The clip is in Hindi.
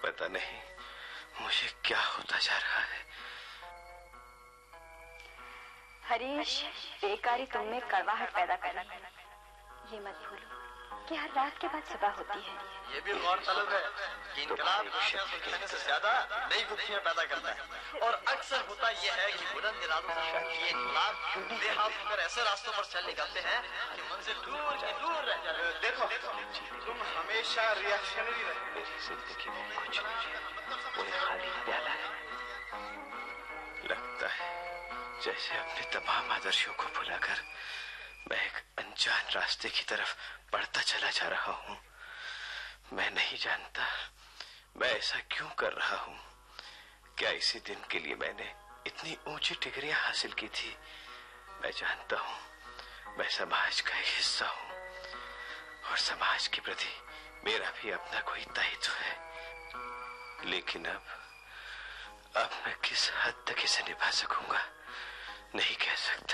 पता नहीं मुझे क्या होता जा रहा है। हरीश, बेकारी तुम में कड़वाहट पैदा कर रही है। ये मत भूलो कि हर रात के बाद सुबह होती है। ये भी गौरतलब है कि इनकलाब खुशियां सुलझाने से ज्यादा नई खुशियां पैदा करता है। और अक्सर होता यह है कि बुलंद इरादों से ये इनकलाब बेहाल होकर ऐसे रास्तों पर चल निकलते हैं कि मंजिल दूर की दूर रह जाती है। देखो तुम हमेशा रिएक्शनरी रहे। मेरी जिंदगी में कुछ नहीं, वो एक खाली प्याला है। लगता है जैसे अपने तमाम आदर्शों को भुलाकर मैं एक अनजान रास्ते की तरफ बढ़ता चला जा रहा हूँ। मैं नहीं जानता मैं ऐसा क्यों कर रहा हूँ। क्या इसी दिन के लिए मैंने इतनी ऊंची डिग्रियां हासिल की थी? मैं जानता हूँ मैं समाज का एक हिस्सा हूँ और समाज के प्रति मेरा भी अपना कोई दायित्व है। लेकिन अब मैं किस हद तक इसे निभा सकूंगा नहीं कह सकता।